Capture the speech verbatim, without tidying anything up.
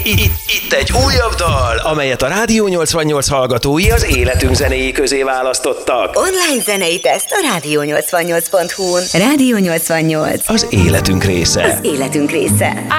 Itt, itt, itt egy újabb dal, amelyet a Rádió nyolcvannyolc hallgatói az életünk zenéi közé választottak. Online zenei teszt a rádió nyolcvannyolc pont hu-n. Rádió nyolcvannyolc. Az életünk része. Az életünk része.